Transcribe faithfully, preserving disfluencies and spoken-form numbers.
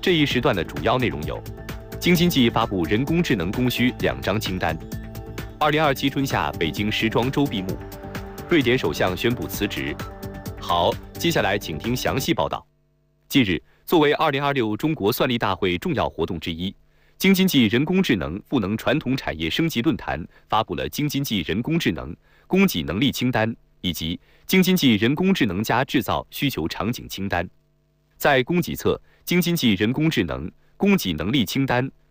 这一时段的主要内容有：京津冀发布人工智能供需两张清单；二零二七春夏北京时装周闭幕；瑞典首相宣布辞职。好，接下来请听详细报道。近日，作为二零二六中国算力大会重要活动之一，京津冀人工智能赋能传统产业升级论坛发布了京津冀人工智能供给能力清单以及京津冀人工智能加制造需求场景清单。在供给侧，京津冀人工智能供给能力清单